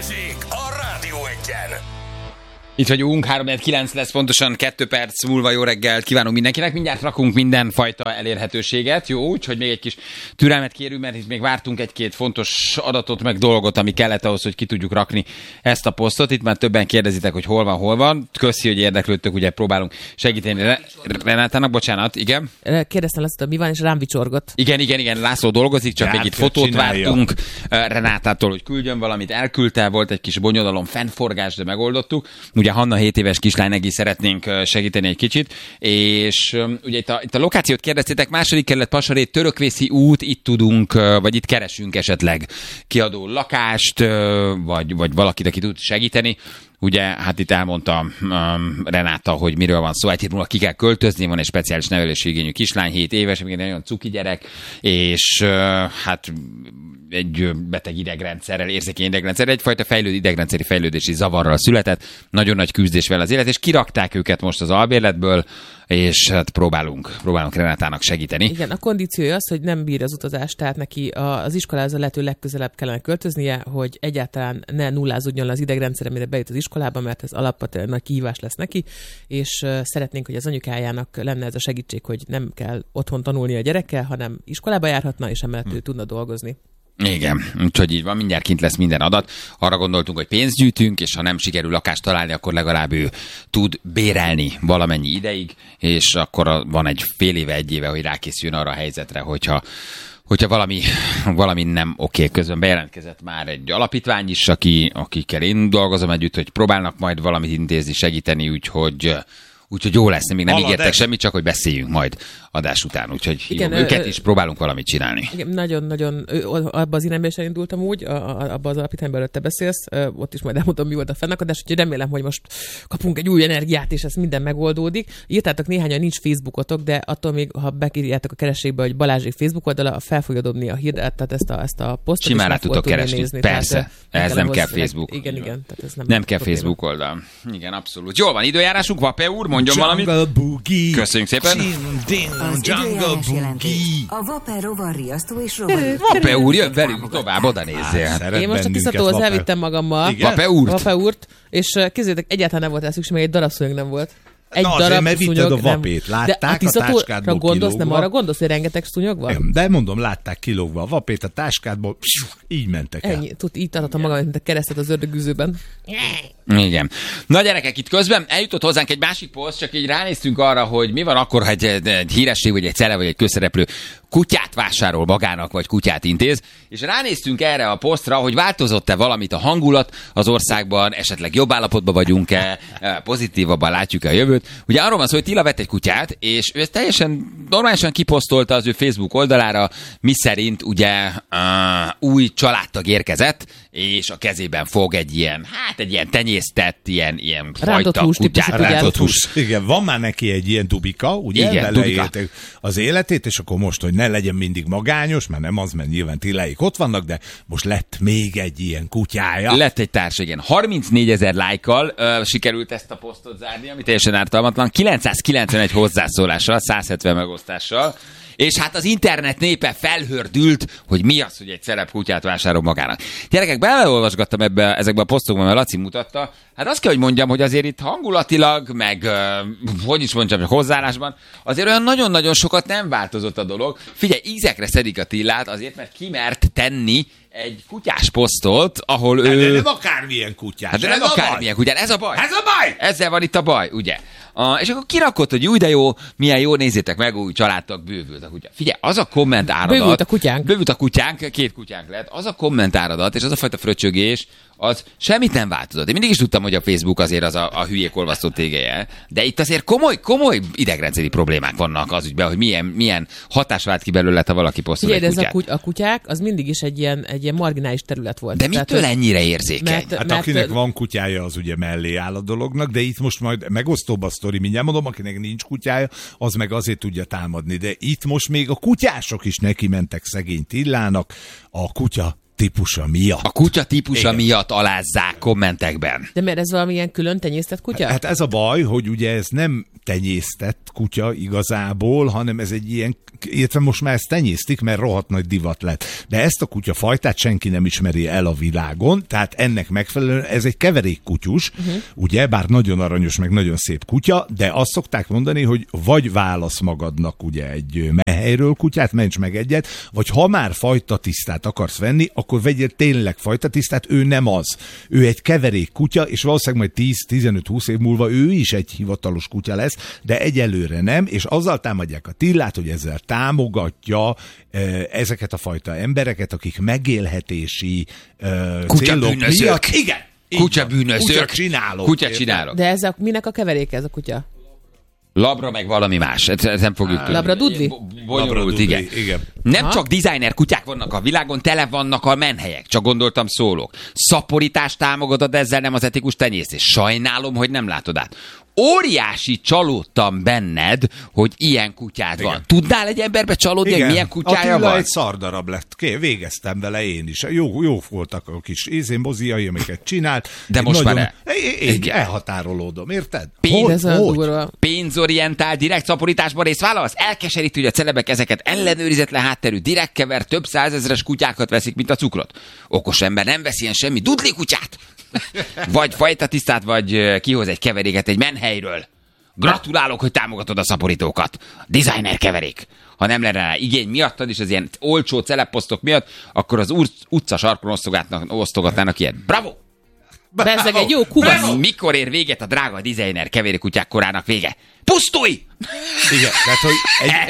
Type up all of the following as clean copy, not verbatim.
Balázsék a Rádió Egyen. Itt vagyunk, 3-9 lesz pontosan, 2 perc múlva jó reggelt kívánunk mindenkinek. Mindjárt rakunk mindenfajta elérhetőséget, jó? Úgyhogy még egy kis türelmet kérünk, mert itt még vártunk egy-két fontos adatot, meg dolgot, ami kellett ahhoz, hogy ki tudjuk rakni ezt a posztot. Itt már többen kérdezitek, hogy hol van. Köszi, hogy érdeklődtök, ugye próbálunk segíteni Renátának, bocsánat, igen. Kérdeztem azt, hogy mi van, és rám vicsorgott. Igen, László dolgozik, csak egy itt fotót vártunk Renátától, hogy küldjön valamit, elküldte, volt egy kis bonyodalom, fennforgás, de megoldottuk. Ugye Hanna 7 éves kislány, neki szeretnénk segíteni egy kicsit, és ugye itt a lokációt kérdeztétek, 2. kerület Pasaré, Törökvészi út, itt tudunk, vagy itt keresünk esetleg kiadó lakást, vagy valakit, aki tud segíteni. Ugye, hát itt elmondta Renáta, hogy miről van szó. Egy hét múlva ki kell költözni, van egy speciális nevelésigényű kislány, 7 éves, még egy nagyon cuki gyerek, és hát egy beteg idegrendszerrel, érzékeny idegrendszerrel, egyfajta idegrendszeri fejlődési zavarral született, nagyon nagy küzdés vele az élet, és kirakták őket most az albérletből, és hát próbálunk Renátának segíteni. Igen, a kondíciója az, hogy nem bír az utazást, tehát neki az iskolához a lehető legközelebb kellene költöznie, hogy egyáltalán ne nullázódjon le az idegrendszer, mire bejut az iskolába, mert ez alapvetően nagy kihívás lesz neki, és szeretnénk, hogy az anyukájának lenne ez a segítség, hogy nem kell otthon tanulni a gyerekkel, hanem iskolába járhatna, és emellett ő tudna dolgozni. Igen, úgyhogy így van, mindjárt kint lesz minden adat. Arra gondoltunk, hogy pénzt gyűjtünk, és ha nem sikerül lakást találni, akkor legalább ő tud bérelni valamennyi ideig, és akkor van egy fél éve, 1 éve, hogy rákészüljön arra a helyzetre, hogyha valami nem oké. Közben bejelentkezett már egy alapítvány is, akikkel én dolgozom együtt, hogy próbálnak majd valamit intézni, segíteni, úgyhogy jó lesz, még nem ígértek semmit, csak hogy beszéljünk majd adás után, úgyhogy igen, őket is próbálunk valamit csinálni. Igen, nagyon-nagyon, abban az irányba is elindultam úgy, abban az alapítványban, előtt te beszélsz, ott is majd elmondom, mi volt a fennakadás, úgyhogy remélem, hogy most kapunk egy új energiát, és ez minden megoldódik. Írtátok néhányan, nincs Facebookotok, de attól még, ha bekírjátok a keresésbe, hogy Balázsék Facebook oldala, fel fogja dobni a hirdetet, ezt a posztot. Simán rá tudtok keresni, nézni, persze. Ez nem kell Facebook. Igen, tehát ez nem kell Facebook oldal. Igen, abszolút. Jól van, időjárásunk, Vape úr, mondjon valamit. Köszönjük szépen. Az időjárás jelentés. A Vape rovarriasztó és rovarriasztó. Vape úr, jön velünk tovább, oda nézzél. Én most a Tiszatóhoz elvittem magammal. Vape úrt. És képzeljétek, egyáltalán nem volt el szükség, még egy darab szúnyog nem volt. Egy darab azért, mert vitted a vapét, látták a táskádból gondolsz, nem arra gondolsz, hogy rengeteg szúnyog van? De mondom, látták kilógva a vapét a táskádból, így mentek el. Ennyi, így tartottam magam, mint a keresztet az ördögűzőben. Igen. Na gyerekek, itt közben eljutott hozzánk egy másik poszt, csak így ránéztünk arra, hogy mi van akkor, ha egy híresség, vagy egy cele, vagy egy közszereplő kutyát vásárol magának, vagy kutyát intéz, és ránéztünk erre a posztra, hogy változott-e valamit a hangulat az országban, esetleg jobb állapotban vagyunk-e, pozitívabban látjuk-e a jövőt. Ugye arról van szó, hogy Tila vett egy kutyát, és ő ezt teljesen normálisan kiposztolta az ő Facebook oldalára, miszerint ugye új családtag érkezett, és a kezében fog egy ilyen tenyésztett, ilyen fajta kutyát. Rántott hús. Igen, van már neki egy ilyen dubika, ugye? Igen, dubika. Az életét, és akkor most, hogy ne legyen mindig magányos, mert nem az, mert nyilván Tiláik ott vannak, de most lett még egy ilyen kutyája. Lett egy társ, igen. 34 000 lájkkal sikerült ezt a posztot zárni, ami teljesen ártalmatlan. 991 hozzászólással, 170 megosztással. És hát az internet népe felhördült, hogy mi az, hogy egy celeb kutyát vásárol magának. Gyerekek, beleolvasgattam ezekbe a posztokban, mert Laci mutatta. Hát azt kell, hogy mondjam, hogy azért itt hangulatilag, meg hozzáállásban, azért olyan nagyon-nagyon sokat nem változott a dolog. Figyelj, ízekre szedik a Tillát azért, mert kimert tenni egy kutyás posztot, ahol ő... De nem akármilyen kutyás. Hát de nem akármilyen kutyás, ez a baj. Ezzel van itt a baj, ugye? És akkor kirakott, hogy de jó, milyen jó, nézzétek meg, új családtag, bővült a kutya. Figyelj, az a kommentáradat... Bővült a kutyánk, 2 kutyánk lett. Az a kommentáradat, és az a fajta fröccsögés, az semmit nem változott. Én mindig is tudtam, hogy a Facebook azért az a hülyék olvasztó tégeje, de itt azért komoly idegrendszeri problémák vannak az ügyben, hogy milyen hatás vált ki belőle, ha valaki posztol egy kutyát. A kutyák, az mindig is egy ilyen marginális terület volt. De mitől ennyire érzékeny? Hát akinek van kutyája, az ugye mellé áll a dolognak, de itt most majd megosztóbb a sztori, mindjárt mondom, akinek nincs kutyája, az meg azért tudja támadni. De itt most még a kutyások is neki mentek szegény Tillának, a kutya típusa miatt. A kutya típusa miatt alázzák kommentekben. De mert ez valamilyen külön tenyésztett kutya? Hát ez a baj, hogy ugye ez nem tenyésztett kutya igazából, hanem ez egy ilyen illetve most már ezt tenyésztik, mert rohadt nagy divat lett. De ezt a kutyafajtát senki nem ismeri el a világon, tehát ennek megfelelően ez egy keverékkutyus, ugye, bár nagyon aranyos, meg nagyon szép kutya, de azt szokták mondani, hogy vagy válasz magadnak ugye egy menhelyről kutyát, ments meg egyet, vagy ha már fajtatisztát akarsz venni, akkor vegyél tényleg fajtatisztát, ő nem az. Ő egy keverék kutya, és valószínűleg majd 10-15-20 év múlva ő is egy hivatalos kutya lesz, de egyelőre nem, és azzal támadják a Tillát, hogy ezzel támogatja ezeket a fajta embereket, akik megélhetési célok miatt... Igen! Kutyabűnözők. Kutya csinálok. De ez minek a keveréke ez a kutya? Labra meg valami más. Ezt nem fogjuk tudni. Labra dudli? Bonyolult, igen. Nem csak designer kutyák vannak a világon, tele vannak a menhelyek. Csak gondoltam szólok. Szaporítást támogatod, ezzel nem az etikus tenyésztés. Sajnálom, hogy nem látod át. Óriási csalódtam benned, hogy ilyen kutyád van. Tudnál egy emberbe csalódni, hogy milyen kutyája Attila van? egy szardarab lett. Végeztem vele én is. Jó voltak a kis moziai, amiket csinált. De most nagyon... már elhatárolódom, érted? Pénzorientál direkt szaporításban részt vállalsz? Elkeserítő, hogy a celebek ezeket ellenőrizetlen hátterű, direktkever, több százezres kutyákat veszik, mint a cukrot. Okos ember nem veszi ilyen semmi dudli kutyát. Vagy fajtatisztát, vagy kihoz egy keveréket egy menhelyről. Gratulálok, hogy támogatod a szaporítókat. Designer keverék. Ha nem lenne rá igény miattad, és az ilyen olcsó celebposztok miatt, akkor az utca sarkon osztogatnának ilyet. Bravo! Bezzeg egy jó kubasz. Mikor ér véget a drága designer keverékutyák korának vége? Pusztulj! Igen, tehát, hogy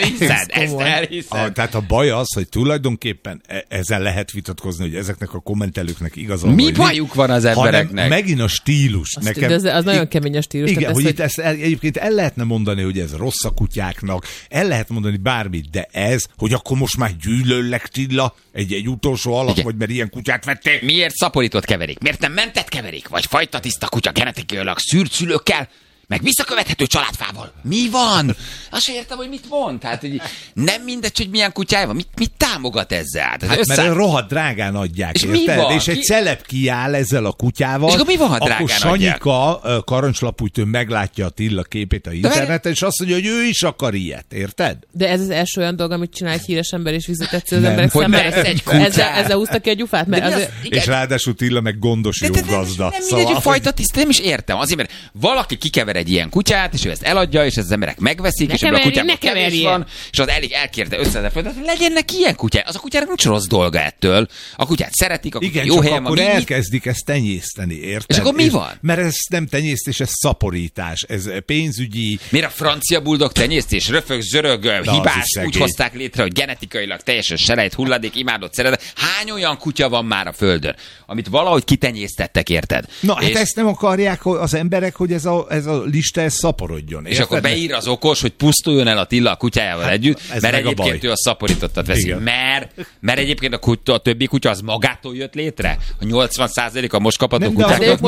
ezt elhiszed. Tehát a baj az, hogy tulajdonképpen ezzel lehet vitatkozni, hogy ezeknek a kommentelőknek igazán mi bajuk van az embereknek? Megint a stílus. Nekem, az nagyon kemény a stílus. Igen, hogy itt ezt egyébként el lehetne mondani, hogy ez rossz a kutyáknak, el lehet mondani bármit, de ez, hogy akkor most már gyűlöllek Tilla, egy utolsó alap, igen, vagy mert ilyen kutyát vették. Miért szaporított keverék? Miért nem mentett keverék? Vagy fajtatiszta kutya genetikailag szűrt szülőkkel? Meg visszakövethető családfával. Mi van? Azt sem értem, hogy mit mond. Hát, hogy nem mindegy, hogy milyen kutyája van. Mit támogat ezzel? Hát mert rohadt drágán adják. És mi van? És egy celeb kiáll ezzel a kutyával. És akkor mi van, ha drágán akkor Sanyika karancslapújtől meglátja a Tilla képét a interneten, és azt mondja, hogy ő is akar ilyet. Érted? De ez az első olyan dolog, amit csinál egy híres ember, és visszatetsző az emberek szemben. Ezzel húzta ki a gyufát. És ráadásul Tilla meg gondos jó gazda. Nem mindegy, hogy fajtatiszta, nem is értem. Azért, mert valaki kikever egy ilyen kutyát, és ő ezt eladja, és az emberek megveszik, és a kutyában kevés van, és az elég elkérte 500 000 forintot, legyen neki ilyen kutyá. Az a kutyának nincs rossz dolga ettől. A kutyát szeretik, a kutya jó helyen van. Igen, akkor elkezdik ezt tenyészteni, érted? És akkor mi van? Mert ez nem tenyésztés, ez szaporítás, ez pénzügyi... Miért a francia buldog tenyésztés? Röfög, zörög, hibás, úgy hozták létre, hogy genetikailag teljesen selejt, hulladék, imádott szeretet. Hány olyan kutya van már a földön, amit valahogy kitenyésztettek, érted? Na, hát ezt nem akarják az emberek, hogy ez a lista szaporodjon. És akkor beír az okos, hogy pusztuljon el a Tilla a kutyájával együtt, mert egyébként ő a szaporítottat veszi. Mert egyébként a többi kutya az magától jött létre? A 80% a most kapható kutyák. De ők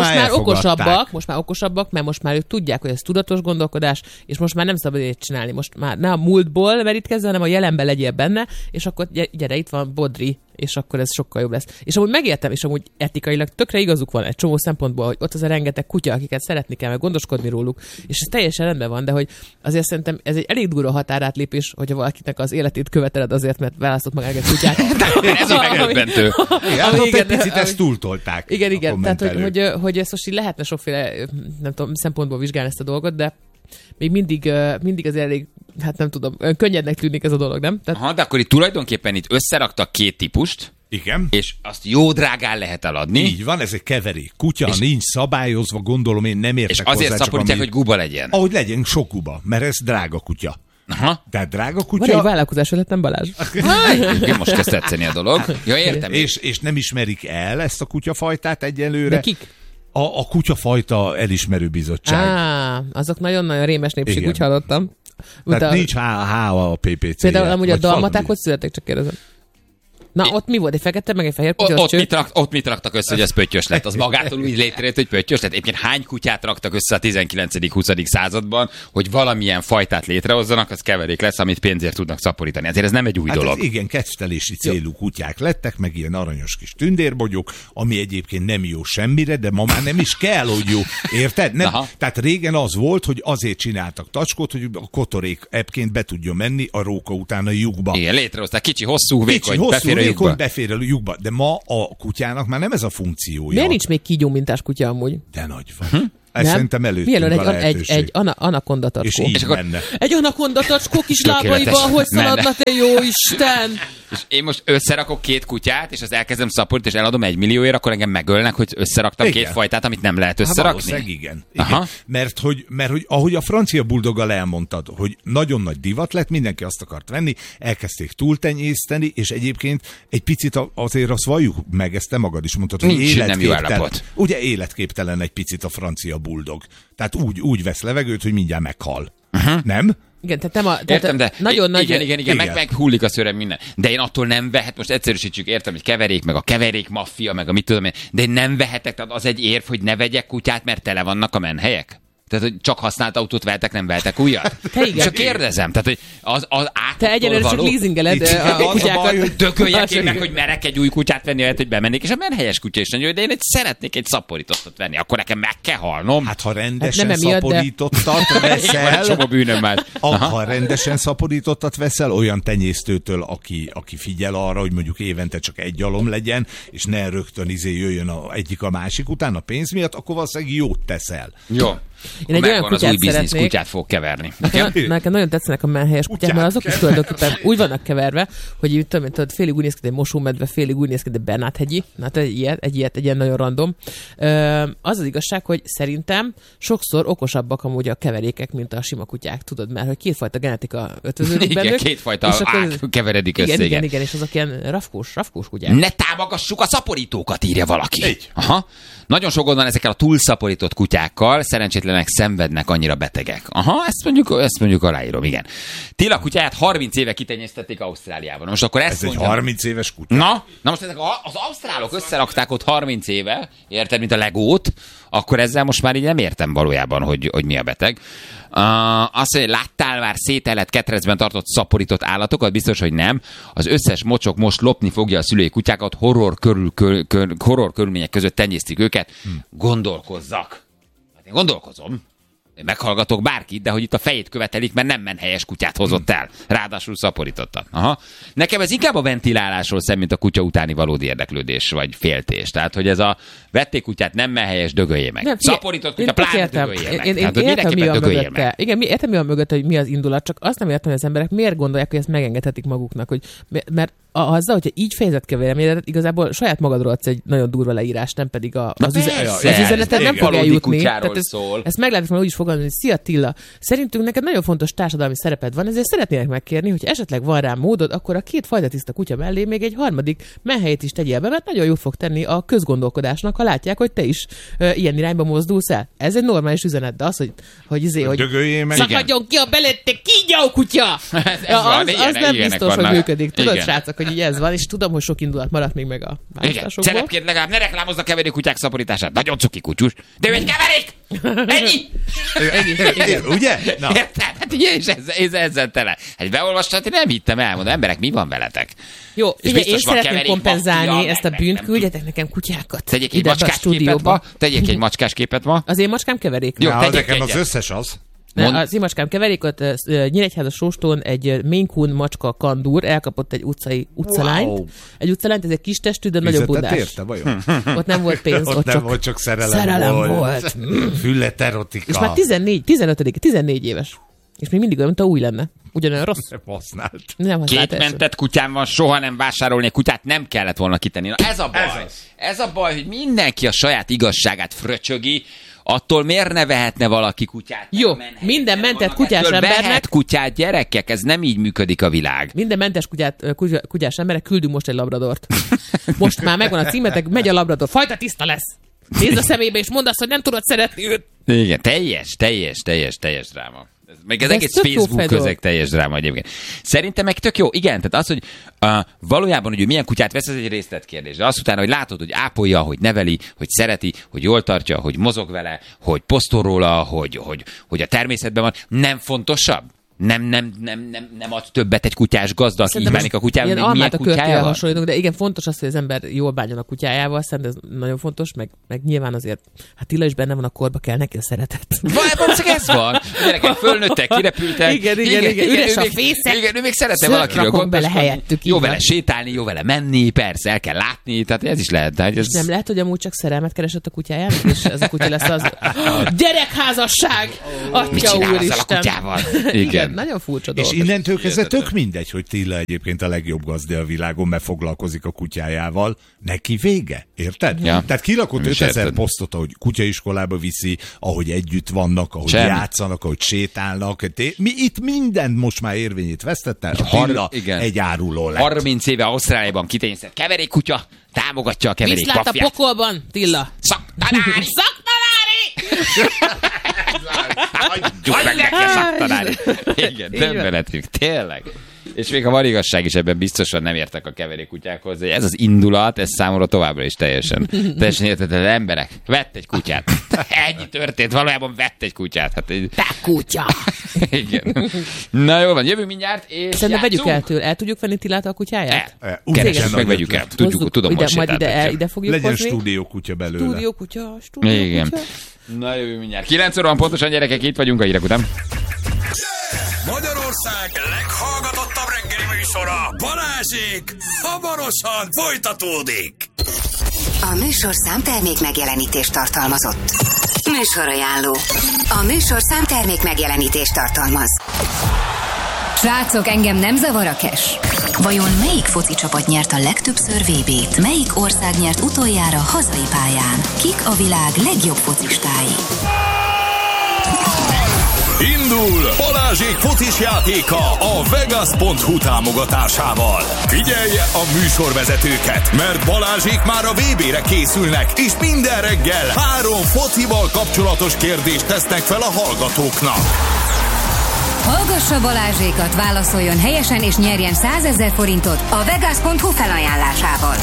most már okosabbak, mert most már ők tudják, hogy ez tudatos gondolkodás, és most már nem szabad ilyet csinálni. Most már ne a múltból merítkezz, hanem a jelenben legyél benne, és akkor gyere, itt van Bodri, és akkor ez sokkal jobb lesz. És amúgy megértem, és amúgy etikailag tökre igazuk van egy csomó szempontból, hogy ott az a rengeteg kutya, akiket szeretni kell, meg gondoskodni róluk, és ez teljesen rendben van, de hogy azért szerintem ez egy elég durva határátlépés, hogyha valakinek az életét követeled azért, mert választott magának egy kutyát. Ez a megdöbbentő. Egy picit ezt túltolták. Igen, tehát hogy ezt most így lehetne sokféle, nem tudom, szempontból vizsgálni ezt a dolgot, de még mindig azért elég, hát nem tudom, könnyednek tűnik ez a dolog, nem? Tehát... de akkor itt tulajdonképpen itt összeraktak két típust, igen. És azt jó drágán lehet eladni. Így van, ez egy keverék. Kutya, és nincs szabályozva, gondolom én nem értek hozzá. És azért szaporítják, hogy guba legyen. Ahogy legyen sok guba, mert ez drága kutya. Aha. Tehát drága kutya... Van egy vállalkozás ötletem, Balázs. Most kezd tetszeni a dolog. Ja, értem. És nem ismerik el ezt a kutyafajtát egyelőre. De kik? A kutyafajta elismerő bizottság. Azok nagyon-nagyon rémes népség, úgy hallottam. Tehát nincs H a PPC. Például amúgy a dalmaták hogy születtek, csak kérdezem. Na, ott mi volt? Egy fekete, meg egy fehér kutya? Ott mit raktak össze, hogy ez pöttyös lett? Az magától úgy létrejött, hogy pöttyös lett. Egyébként hány kutyát raktak össze a 19.-20. században, hogy valamilyen fajtát létrehozzanak, az keverék lesz, amit pénzért tudnak szaporítani. Ezért ez nem egy új dolog. Ez igen, kecstelési célú kutyák lettek, meg ilyen aranyos kis tündérbogyók, ami egyébként nem jó semmire, de ma már nem is kell, hogy jó. Érted? Nem? Tehát régen az volt, hogy azért csináltak tacskót, hogy a kotorék ebbként be tudjon menni a róka után a lyukba. Igen, létrehozták kicsi, hosszú, vékony, befér a lyukba. De ma a kutyának már nem ez a funkciója. Miért nincs még kígyó mintás kutya amúgy? De nagy van. Ez szerintem előttünk a lehetőség. Egy anakonda tacskó. És így menne. Egy anakonda tacskó kis lábaival, hogy szaladna, te jó Isten! És én most összerakok 2 kutyát, és az elkezdem szaporítani, és eladom 1 millióért, akkor engem megölnek, hogy összeraktam igen. 2 fajtát, amit nem lehet összerakni? Igen. Mert hogy ahogy a francia buldoggal elmondtad, hogy nagyon nagy divat lett, mindenki azt akart venni, elkezdték túltenyészteni, és egyébként egy picit azért azt valljuk meg, ezt te magad is mondtad, hogy életképtelen. Ugye életképtelen egy picit a francia buldog. Tehát úgy vesz levegőt, hogy mindjárt meghal. Nem? Igen, tehát értem, de nagyon nagy... Igen, meghullik a szőrem minden. De én attól nem vehet, most egyszerűsítsük, értem, hogy keverék, meg a keverék maffia, meg a mit tudom én, de én nem vehetek, tehát az egy érv, hogy ne vegyek kutyát, mert tele vannak a menhelyek? Tehát, hogy csak használt autót vehetek, nem vehetek újat? Csak kérdezem, tehát, hogy az te egyelőre csak leasingeled a kutyákat. Hogy dököljek én meg, hogy merek egy új kutyát venni, hogy bemennék, és a menhelyes kutya is nagyon jó, de én szeretnék egy szaporítottat venni, akkor nekem meg kell halnom. Hát ha rendesen szaporítottat veszel, ha rendesen szaporítottat veszel, olyan tenyésztőtől, aki figyel arra, hogy mondjuk évente csak egy alom legyen, és ne rögtön jöjjön egyik a másik után a pénz miatt, akkor valószínűleg jót teszel. Jó. Én egy olyan kutyát szeretnék. Kutyát fog keverni. Nekem nagyon tetszenek a menhelyes kutyák, mert azok is tulajdonképpen úgy vannak keverve, hogy így, tudod, félig úgy néz ki, egy mosómedve, félig úgy néz ki, egy Bernát-hegyi. Hát egy ilyen nagyon random. Az az igazság, hogy szerintem sokszor okosabbak amúgy a keverékek, mint a sima kutyák, tudod, mert hogy 2 fajta genetika ötvöződik bennük. Igen, 2 fajta keveredik össze. Igen, és azok ilyen rafkós kutyák. Ne támogassuk a szaporítókat, írja valaki. Aha. Nagyon sok gond van ezekkel a túlszaporított kutyákkal, szerencsétlenek szenvednek, annyira betegek. Aha, ezt mondjuk aláírom, igen. Tila kutyáját 30 éve kitenyésztették Ausztráliában. Most akkor ezt mondjam. Egy 30 éves kutya. Na most ezek az ausztrálok összerakták ott 30 éve, érted, mint a Legót, akkor ezzel most már így nem értem valójában, hogy mi a beteg. Azt mondja, láttál már szételett ketrecben tartott szaporított állatokat? Biztos, hogy nem. Az összes mocsok most lopni fogja a szülői kutyákat, horror körülmények között tenyésztik őket. Gondolkozzak. Hát én gondolkozom. Én meghallgatok bárkit, de hogy itt a fejét követelik, mert nem menhelyes kutyát hozott el. Ráadásul szaporítottat. Aha. Nekem ez inkább a ventilálásról szem, mint a kutya utáni valódi érdeklődés, vagy féltés. Tehát, hogy ez a vették kutyát nem menhelyes, dögöljé meg. Szaporított kutya, pláne dögöljé meg. Én értem, mi a mögötte. Igen, értem, mi a mögötte, hogy mi az indulat, csak azt nem értem, hogy az emberek miért gondolják, hogy ezt megengedhetik maguknak. Hogy, mert azzal, hogyha így fejezett ki a véleményedet, igazából saját magadról adsz egy nagyon durva leírás, nem pedig az üzenetet nem fog eljutni. Ezt meg lehet úgy is fogalmazni, hogy szia Tilla, szerintünk neked nagyon fontos társadalmi szereped van, ezért szeretnének megkérni, hogy esetleg van rá módod, akkor a 2 fajta tiszta kutya mellé még egy harmadik menhelyet is tegyél be, mert nagyon jót fog tenni a közgondolkodásnak, ha látják, hogy te is ilyen irányba mozdulsz el. Ez egy normális üzenet, de az, hogy szakadjon ki a belette kígyó kutya! Az nem biztos, hogy működik. Tudod, srácok, hogy így ez van, és tudom, hogy sok indulat maradt még meg a választásokból. Szerepként legalább ne reklámozza keverék kutyák szaporítását. Nagyon cuki kutyus. De ő egy keverék! Ennyi! Ugye? Érted? Hát ugye, és ezzel tele. Hát beolvastad, én nem hittem el, mondom, emberek, mi van veletek? Jó, ugye én szeretném kompenzálni ezt a bűnt, küldjetek nekem kutyákat. Tegyék egy macskás képet ma. Az én macskám keverék. Jó, nekem az összes az. Az én macskám keverékot, Nyíregyháza Sóstón egy Maine Coon macska kandúr elkapott egy utcalányt. Wow. Egy utcalányt, ez egy kis testű, de nagyobb bundás. Érte, vajon? Ott nem volt pénz, ott nem volt, csak szerelem volt. Füllet erotika. És már 14 éves. És még mindig olyan, mint a új lenne. Ugyanolyan rossz. Nem használt. 2 mentett kutyám van, soha nem vásárolni egy kutyát, nem kellett volna kitenni. Na ez a baj. Ez a baj, hogy mindenki a saját igazságát fröcsögi, attól miért ne vehetne valaki kutyát? Jó, minden mentett kutyás embernek... Vehet kutyát, gyerekek, ez nem így működik a világ. Minden mentes kutyás embernek küldünk most egy labradort. Most már megvan a címetek, megy a labrador. Fajta tiszta lesz. Nézd a szemébe, és mondd azt, hogy nem tudod szeretni őt. Igen, teljes dráma. Meg az egész Facebook közeg teljes dráma egyébként. Szerintem meg tök jó. Igen, tehát az, hogy valójában, hogy milyen kutyát vesz, ez egy részletkérdés. De azt utána, hogy látod, hogy ápolja, hogy neveli, hogy szereti, hogy jól tartja, hogy mozog vele, hogy posztol róla, hogy a természetben van, nem fontosabb? Nem ad többet egy kutyás gazda, aki így bánik a kutyával, mint milyen kutyájával? Hasonlítunk, de igen, fontos az, hogy az ember jól bánjon a kutyájával, szerintem ez nagyon fontos, meg nyilván azért, hát Tilla is benne van a korba, kell neki a szeretet. Valószínűleg ez van. A gyerekek fölnőttek, kirepültek. Igen, üres a fészek. Igen, ő még szeretne valakiről gondoskodni. Jó vele sétálni, jó vele menni, persze, el kell látni, tehát ez is lehet. Ez... Nem lehet, hogy amúgy csak szerelmet keresett a kutyájának, és ez a kutya lesz az gyerekházasság! Atya úristen! Igen. Nagyon furcsa dolog. És innentől kezdve tök mindegy, hogy Tilla egyébként a legjobb gazda a világon, mert foglalkozik a kutyájával. Neki vége, érted? Ja. Tehát kirakott 5000 posztot, ahogy kutyaiskolába viszi, ahogy együtt vannak, ahogy játszanak, ahogy sétálnak. Itt minden most már érvényét vesztette. A Tilla egy áruló lett. 30 éve Ausztráliában kitényszert keverékkutya, támogatja a keverék kafját. Mit lát a pokolban, Tilla? Szaktanári! Hagyjuk meg neki a szaktanári! Igen, nem veletünk, tényleg. És még a van igazság is, ebben biztosan nem értek a keverékkutyákhoz. Ez az indulat, ez számomra továbbra is teljesen értetlen. Emberek, vett egy kutyát. Ennyi történt, valójában vett egy kutyát. Hát te kutya! Igen. Na jó van, jövünk mindjárt, és szerintem vegyük el tőle. El tudjuk venni Tillát a kutyáját? Keressük meg, vegyük el. Tudom, most majd ide fogjuk legyen hozni. stúdiókutya belőle. Stúdiókutya. Igen. Na jövünk mindjárt. 9 óra van pontosan, gyerekek, itt vagyunk a hírek után. Magyarország leghallgatottabb reggeli műsora, Balázsék, hamarosan folytatódik. A műsorszám termék megjelenítést tartalmazott. Műsorajánló. A műsorszám termék megjelenítést tartalmaz. Srácok, engem nem zavar a cash. Vajon melyik foci csapat nyert a legtöbbször VB-t? Melyik ország nyert utoljára hazai pályán? Kik a világ legjobb focistái? Indul Balázsék focis játéka a Vegas.hu támogatásával. Figyelje a műsorvezetőket, mert Balázsék már a VB-re készülnek, és minden reggel 3 focival kapcsolatos kérdést tesznek fel a hallgatóknak. Hallgassa Balázsékat, válaszoljon helyesen és nyerjen 100 000 forintot a Vegas.hu felajánlásával.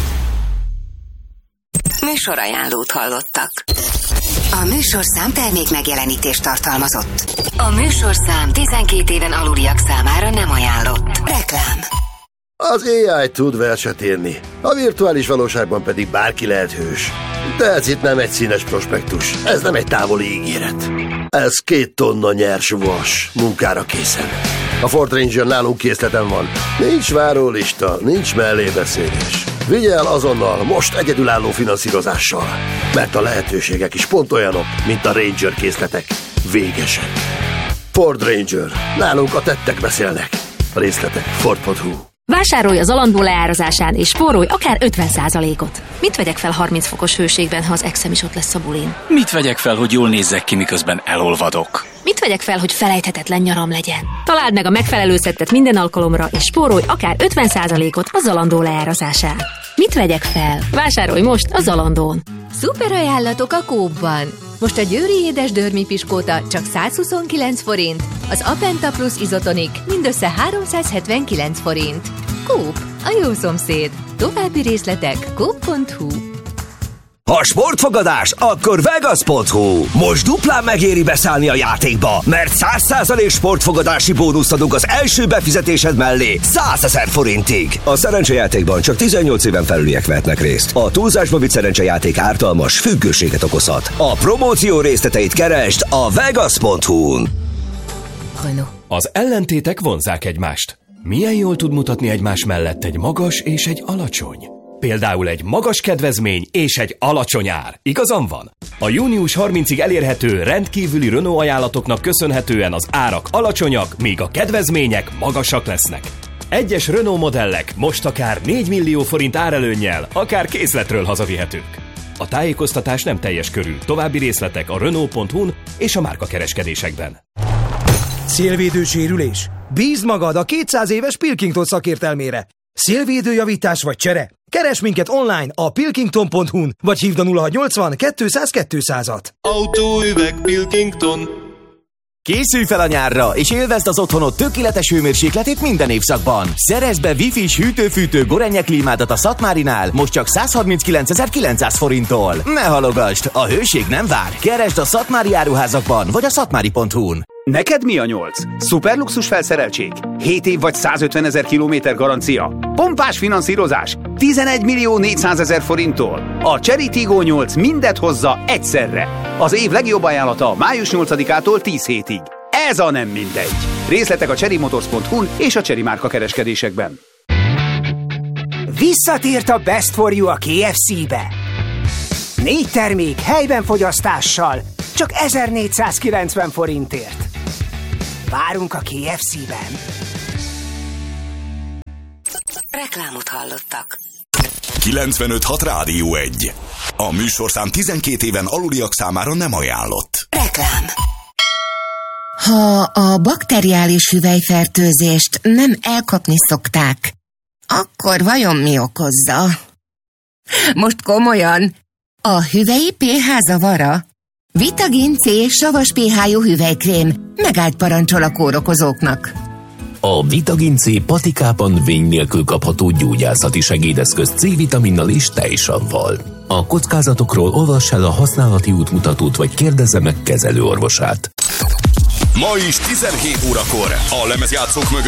Műsorajánlót hallottak. A műsorszám termék megjelenítést tartalmazott. A műsorszám 12 éven aluliak számára nem ajánlott. Reklám. Az AI tud verset írni, a virtuális valóságban pedig bárki lehet hős. De ez itt nem egy színes prospektus, ez nem egy távoli ígéret. Ez 2 tonna nyers vas, munkára készen. A Ford Ranger nálunk készleten van. Nincs várólista, nincs mellébeszélés. Vigye el azonnal, most egyedülálló finanszírozással. Mert a lehetőségek is pont olyanok, mint a Ranger készletek. Végesen. Ford Ranger. Nálunk a tettek beszélnek. A részletek Ford.hu. Vásárolj az Zalando leárazásán és spórolj akár 50%-ot. Mit vegyek fel 30 fokos hőségben, ha az exem is ott lesz a bulin? Mit vegyek fel, hogy jól nézzek ki, miközben elolvadok? Mit vegyek fel, hogy felejthetetlen nyaram legyen? Találd meg a megfelelő szettet minden alkalomra, és spórolj akár 50%-ot a Zalando leárazásán. Mit vegyek fel? Vásárolj most a Zalandón! Szuper ajánlatok a Coop-ban! Most a győri édes dörmi piskóta csak 129 forint, az Apenta Plus Izotonik mindössze 379 forint. Coop, a jó szomszéd. További részletek coop.hu. Ha sportfogadás, akkor Vegas.hu. Most duplán megéri beszállni a játékba, mert 100% sportfogadási bónuszt adunk az első befizetésed mellé 100 000 forintig. A szerencsejátékban csak 18 éven felüliek vehetnek részt. A túlzásba vitt szerencsejáték ártalmas, függőséget okozhat. A promóció részleteit keresd a Vegas.hu-n. Az ellentétek vonzzák egymást. Milyen jól tud mutatni egymás mellett egy magas és egy alacsony? Például egy magas kedvezmény és egy alacsony ár. Igazam van? A június 30-ig elérhető rendkívüli Renault ajánlatoknak köszönhetően az árak alacsonyak, míg a kedvezmények magasak lesznek. Egyes Renault modellek most akár 4 millió forint árelőnnyel, akár készletről hazavihetők. A tájékoztatás nem teljes körű. További részletek a Renault.hu-n és a márkakereskedésekben. Szélvédősérülés? Bízd magad a 200 éves Pilkington szakértelmére. Szélvédőjavítás vagy csere? Keresd minket online a pilkington.hu-n, vagy hívd a 0680 200 200-at. Autóüveg Pilkington. Készülj fel a nyárra, és élvezd az otthonod tökéletes hőmérsékletét minden évszakban. Szerezd be Wi-Fi-s hűtő-fűtő Gorenje klímádat a Szatmárinál, most csak 139.900 forinttól. Ne halogasd, a hőség nem vár. Keresd a Szatmári áruházakban, vagy a szatmári.hu-n. Neked mi a 8? Szuperluxus felszereltség? 7 év vagy 150 000 kilométer garancia? Pompás finanszírozás? 11.400.000 forinttól? A Chery Tiggo 8 mindet hozza egyszerre. Az év legjobb ajánlata május 8-ától 10 hétig. Ez a nem mindegy. Részletek a cherrymotors.hu-n és a Chery márka kereskedésekben. Visszatért a Best for You a KFC-be. 4 termék helyben fogyasztással, csak 1490 forintért. Várunk a KFC-ben. Reklámot hallottak. 95.6 Rádió 1. A műsorszám 12 éven aluliak számára nem ajánlott. Reklám. Ha a bakteriális hüvelyfertőzést nem elkapni szokták, akkor vajon mi okozza? Most komolyan, a hüvelyi pH zavara? Vitagin C savas pH-jú hüvelykrém megállt parancsol a kórokozóknak. A Vitagin C patikában vény nélkül kapható gyógyászati segédeszköz C-vitaminnal és tejsavval. A kockázatokról olvass el a használati útmutatót, vagy kérdezze meg kezelőorvosát. Ma is 17 órakor a lemezjátszók mögött